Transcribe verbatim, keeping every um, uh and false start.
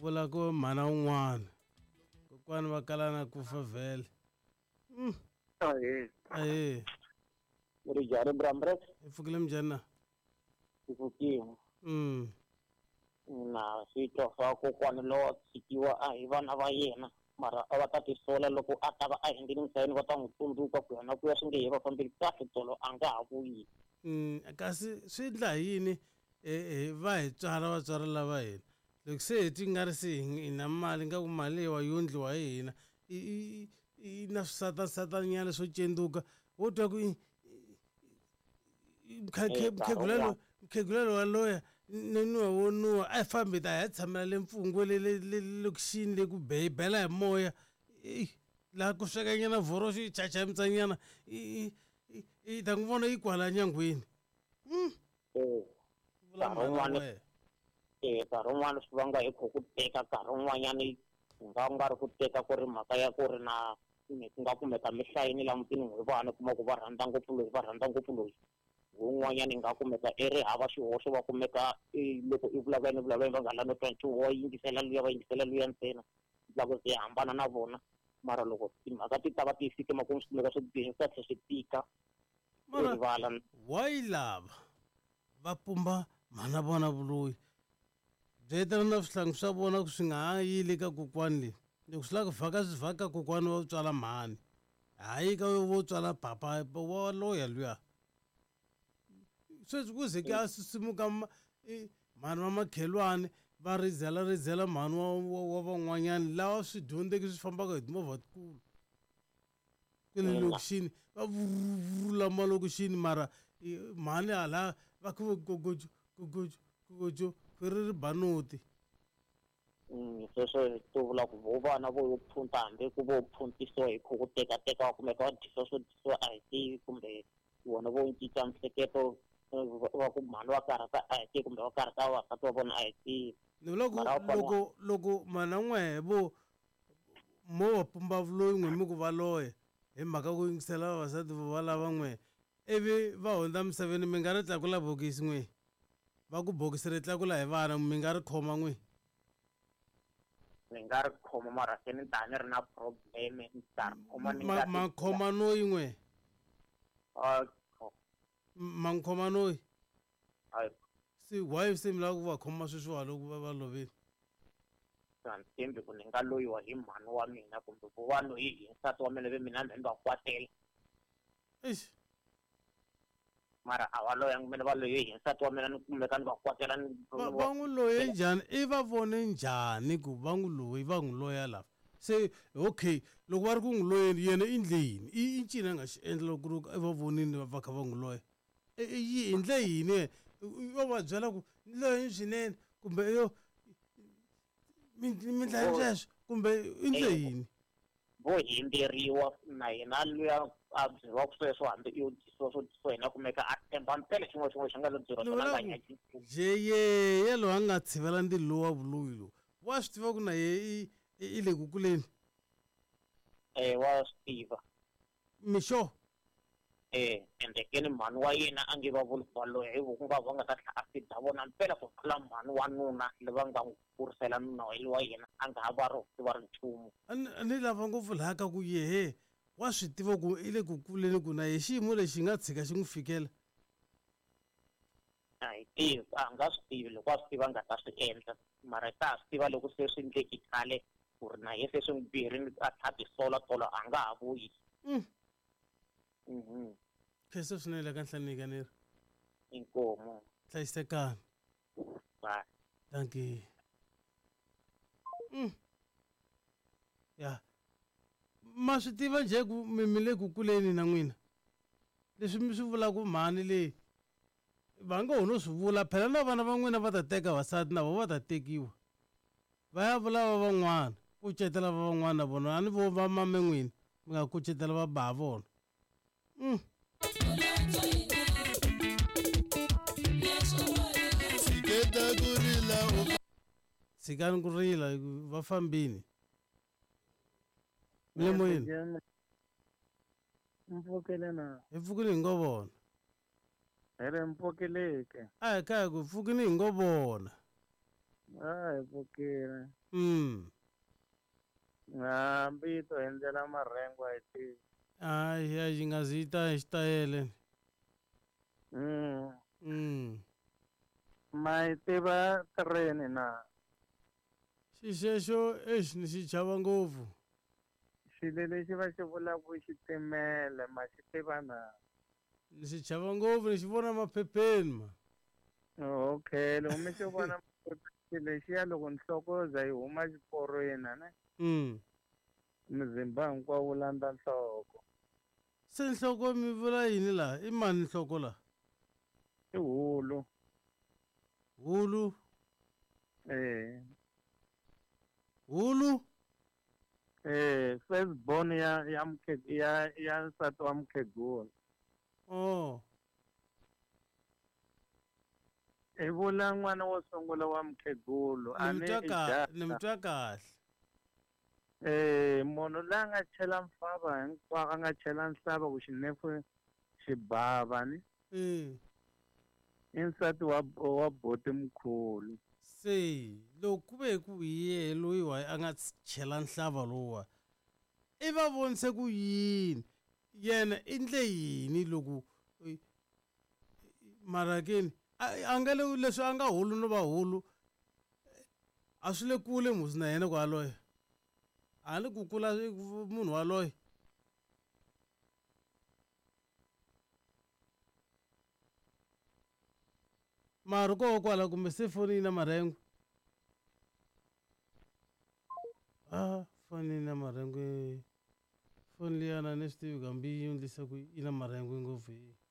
vula ku mhana un'wana kokwani va kalana ku fa vhele mm. Ahee. Ahee. Mi ri njhani Brambles? Hi pfukile njhani na? Hi pfukile. Mm. Na switwa swa kokwani lowo tshikiwa a hi vana va yena mara a va ta tisola loko a ta va a endlile ntsena va ta n'wi tsundzuka ku yana ku ya swi nge he va fambeli kahle tolo a nga ha vuyi. Mm, kasi swi endla yini eh va hi tswala vatswari lava hina loko se hi ti nga ri se hi na mali nga ku mali leyiwa yo ndliwa hi hina i i na swisatansatanyana swo cenduka wo twa ku mkhegulelo mkhegulelo wa loya nuwa wo nuwa a hi fambi ta hi ya tshamela le mfungwe le lokixini le ku bela hi moya laha ku swekanyana vhoro xi chachamitsanyana i ta n'wi vona yi kwala nyangweni nkarhi wun'wani eh nkarhi wun'wani swi vanga hi ku ku teka nkarhi wun'wanyani ku nga nga ri ku teka ku ri mhaka ya ku ri na ku nga kumeka mi hlayini laha mutini n'wi vana kuma ku va rhandza ngopfu loyi va rhandza ngopfu loyi wun'wanyani nga kumeka i ri hava xihoxo va kumeka loko i vulavula ni vulavula va nga lano twa nchumu wa yingisela luya va yingisela luya ntsena loko se hambana na vona mara loko timhaka ti ta va ti fike makumu swi kumeka swi bihe swi tlhe swi tika rivala why lava va pumba mhana vona vuloyi byetela na swihlangi swa vona ku swi nga ha yili ka kokwani leyi loko swi lava ku vhaka swi vhaka kokwani wa tswala mhani hayi ka vo tswala papa wa loya luya sweswi ku ze ke a sisimuka mhani va makhelwani va rizela rizela mhani wa van'wanyani lawa swi dyondzeki swi fambaka hi timovha tikulu kwele lokixini va vurula malokixini mara mhani hala va ku gogojo gogojo gogojo kweri ri banuti sweswo to vula ku vo vana vo yo phunta hambi ku vo phuntisiwa hi ku tekateka wa kumeka va disa swo disiwa a hi tivi kumbe vona vo cinca mihleketo va ku mhani wa karhata a hi tivi kumbe va karhata vavasati va vona a hi tivi ni vula ku loko loko mhana n'we vo mo va pumba vuloyi n'we mi ku va loye hi mhaka ku yingisela vavasati va lava n'we ivi va hundza misaveni mi nga ri tlakula bokisi n'we va ku bokisi ri tlakula hi vana mi nga ri khoma n'we ni nga ri khoma mara se ni ta ni ri na problem ni ta ri khoma ni nga ma khoma noyi n'we ma n'wi khoma noyi se why se mi lava ku va khoma sweswiwa loko va va lovile a ni tshembi ku ni nga loyiwa hi mhani wa mina kumbe ku va loyi hi nsati wa mina ve mina ni va kwatela eish mara a va loya mina va loyi hi nsati wa mina ni kumeka ni va kwatela va n'wi loye njhani i va vone njhani ku va n'wi loyi va n'wi loya lava se okay loko va ri ku n'wi loyeni yena i ndle yini i ncini a nga xi endla loko ri i va vonini va kha va n'wi loya hi ndle yini yo va byela ku ni loyi swinene kumbe yo mi dlaya sweswo kumbe i ndle yini vo himberiwa na yena luya a byeriwa ku sweswo hambi i yo disiwa swo disiwa hina kumeka a temba mpele xin'we xin'we xi nga lo byeriwa swona nga nyaki je yeye loyi a nga tshivela ndilo lowa vuloyi lowu wa swi tiva ku na ye i le ku kuleni eh wa swi tiva mixo eh ende ke ni mhani wa yena a nge va vuli va loyi hi vo ku nga va nga ta tlha a fida vona mpela ku khala mhani wa nuna lava nga n'wi kurisela nuna wa yena a nga ha va ri tiva ri nchumu a ni lava ngopfu lhaka ku yehe wa swi tiva ku i le ku kuleni ku na hi xiyimo lexi nga tshika xi n'wi fikela a hi tivi a nga swi tivi loko a swi tiva nga ta swi endla mara i ta swi tiva loko se swi endleki khale ku ri na ye se swi n'wi biherini a tlha tisola tolo a nga ha vuyi khese swinene ka nhlanika ni ri inkomo hlayisekani bye thank you ya ma swi tiva njhe ku mi mi le ku kuleni na n'wina leswi mi swi vulaka mhani leyi va nga ho no swi vula phela na vana va n'wina va ta teka vasati na vo va ta tekiwa va ya vula va van'wana kucetela va van'wana na vona a ni vo va mame n'wina mi nga kucetela va ba vona tshikani ku rila va fambini mi le moyeni mpfukile na hi pfukini hi ngo vona hi ri mpfukeleke a hi kaya ku pfukini hi ngo vona a hi pfukile mm hambi yi to endzela marhengo a hi tivi hayi a yi nga zi yi ta hi xitayele mm mm ma yi tiva tireni na xixexo exi ni xi chava ngopfu xilo lexi va xi vulaku xitimele ma xi tiva na ni xi chava ngopfu ni xi vona maphepheni ma okay loko mi xi vona lexiya loko nhloko yo za yi huma xiporweni a ne mm muzimba hinkwawo wu landza nhloko se nhloko mi vula yini laha i mani nhloko laha i hulu hulu eh hulu eh first born ya ya mke ya ya nsati wa mukhegula oh i vula n'wana wo sungula wa mukhegulu a ni ni mi twa i ka ni mi jaka twa kahle eh munhu loyi a nga chela mfava hinkwako a nga chela nhlava ku xinefu xi bava ni eh i nsati wa wa boti mkhulu se loko ku ve ku hi yehe loyiwa a nga chela nhlava lowuwa i va vonise ku yini yena i ndle yini loko eh, marakeni a a nga le leswi a nga hulu no va hulu a swi le kule musi na yena ku aloye a le ku kula munhu waloye mari koho kwala kumbe se foni yi na marhengo a foni yi na marhengo foni liyana ni swi tivi kambi yi endlisa ku yi na marhengo ngopfu hi